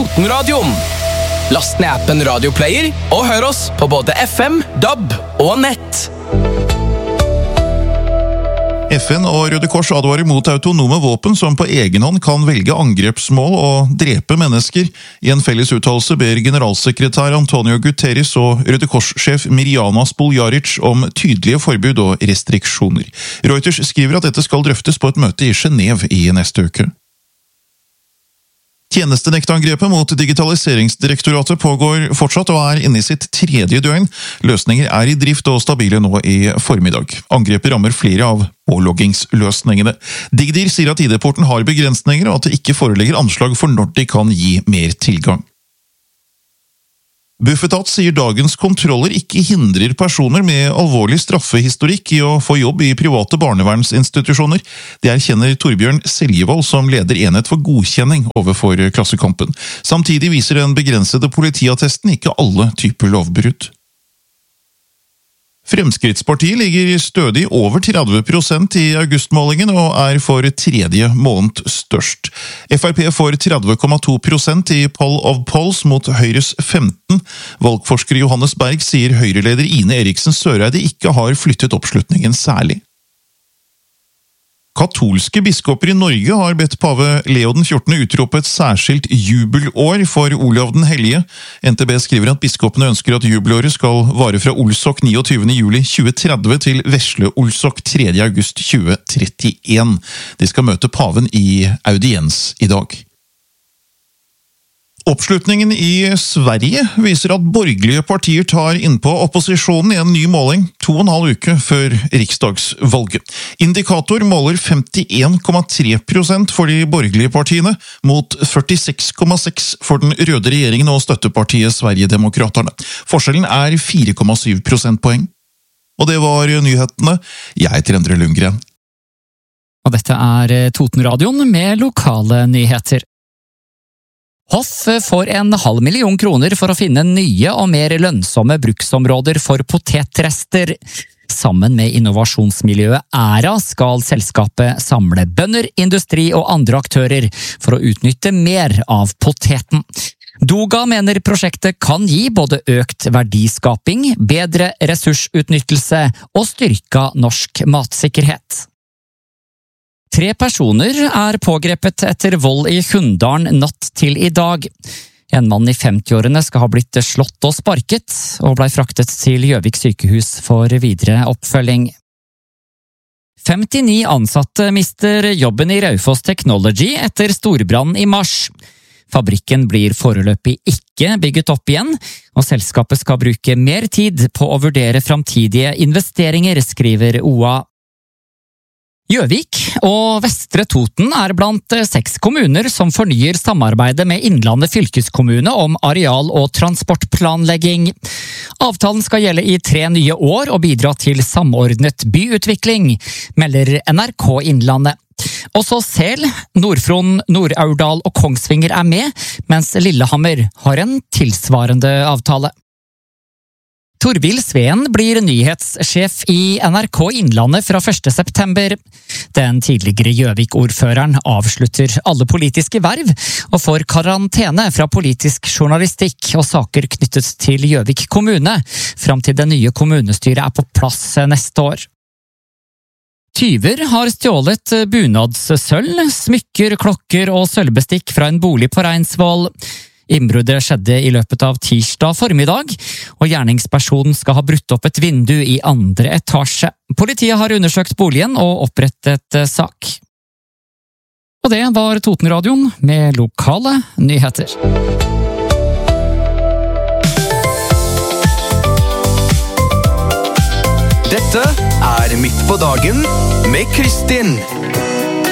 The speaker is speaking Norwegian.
Totenradioen. Last ned appen Radioplayer og hør oss på både FM, DAB og nett. FN og Røde Kors advarer mot autonome våpen som på egen hånd kan velge angrepsmål og drepe mennesker. I en felles uttalelse ber generalsekretær Antonio Guterres og Røde Kors-sjef Mirjana Spoljaric om tydelige forbud og restriksjoner. Reuters skriver at dette skal drøftes på et møte i Genève i neste uke. Tjenestenektangrepet mot Digitaliseringsdirektoratet pågår fortsatt og inne i sitt 3. døgn. Løsninger i drift og stabile nå i formiddag. Angrepet rammer flere av påloggingsløsningene. Digdir sier at ID-porten har begrensninger og at det ikke foreligger anslag for når de kan gi mer tilgang. Bufetat sier dagens kontroller ikke hindrer personer med alvorlig straffehistorikk i å få jobb i private barnevernsinstitusjoner. Det erkjenner Torbjørn Seljevold som leder enhet for godkjenning overfor Klassekampen. Samtidig viser den begrensede politiattesten ikke alle typer lovbrudd. Fremskrittspartiet ligger stødig over 30% i augustmålingen og for 3. måned størst. FrP får 30,2% i Poll of Polls mot Høyres 15%. Valgforsker Johannes Berg sier Høyre-leder Ine Eriksen Søreide ikke har flyttet oppslutningen særlig. Katolske biskoper i Norge har bedt pave Leo den 14. utrope et særskilt jubelår for Olav den Hellige. NTB skriver at biskopene ønsker at jubelåret skal vare fra Olsok 29. juli 2030 til Vesle Olsok 3. august 2031. De skal møte paven i audiens i dag. Oppslutningen i Sverige viser at borgerlige partier tar innpå opposisjonen i en ny måling 2,5 uker før riksdagsvalget. Indikator måler 51,3% for de borgerlige partiene, mot 46,6% for den røde regjeringen og støttepartiet Sverigedemokraterne. Forskjellen 4,7 prosentpoeng. Og det var nyhetene. Jeg heter Endre Lundgren. Og dette Totenradioen med lokale nyheter. Hoff får 500 000 kroner for å finne nye og mer lønnsomme bruksområder for potetrester. Sammen med innovasjonsmiljøet Æra skal selskapet samle bønder, industri og andre aktører for å utnytte mer av poteten. Doga mener prosjektet kan gi både økt verdiskaping, bedre ressursutnyttelse og styrka norsk matsikkerhet. 3 personer pågrepet etter vold i Hunndalen natt til i dag. En mann i 50-årene skal ha blitt slått og sparket, og ble fraktet til Gjøvik sykehus for videre oppfølging. 59 ansatte mister jobben i Raufoss Technology etter storbrann i mars. Fabrikken blir foreløpig ikke bygget opp igjen, og selskapet skal bruke mer tid på å vurdere framtidige investeringer, skriver OA. Gjøvik og Vestre Toten blant 6 kommuner som fornyer samarbeidet med Innlandet fylkeskommune om areal- og transportplanlegging. Avtalen skal gjelde i 3 nye år og bidra til samordnet byutvikling, melder NRK Innlandet. Også Sel, Nord-Fron, Nord-Aurdal og Kongsvinger med, mens Lillehammer har en tilsvarende avtale. Torvild Sveen blir nyhetssjef i NRK Innlandet fra 1. september. Den tidligere Gjøvik-ordføreren avslutter alle politiske verv og får karantene fra politisk journalistikk og saker knyttet til Gjøvik kommune, fram til det nye kommunestyret på plass neste år. Tyver har stjålet bunadssølv, smykker, klokker og sølvbestikk fra en bolig på Reinsvoll. Innbruddet skjedde i løpet av tirsdag formiddag, og gjerningspersonen skal ha brutt opp et vindu i 2. etasje. Politiet har undersøkt boligen og opprettet sak. Og det var Totenradioen med lokale nyheter. Dette Midt på dagen med Kristin.